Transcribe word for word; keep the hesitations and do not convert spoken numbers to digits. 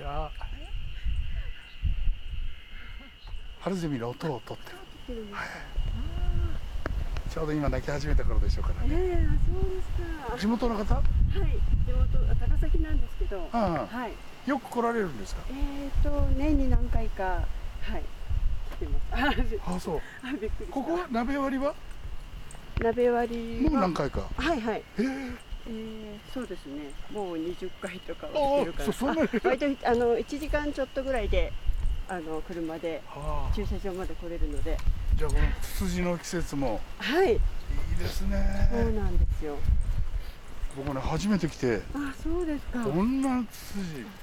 ちは。春ゼミの音を取ってる。はい、ちょうど今鳴き始めた頃でしょうからね。 ええ、そうですか。 地元の方？ はい、地元高崎なんですけど。 ああ、 はい。 よく来られるんですか？ えっと年に何回か、はい、来てます。 ああ、そう。 あ、びっくりした。 ここは鍋割りは？ 鍋割りはもう何回か。 はいはい。 へえ。 えー、そうですね。もうにじゅっかいとかは来てるから。 ああ、そんなに。 割とあのいちじかんちょっとぐらいであの車で駐車場まで来れるので。 じゃあこのツツジの季節もはい。いいですね。 そうなんですよ。 僕ね初めて来て。 あ、そうですか。 こんなツツジ。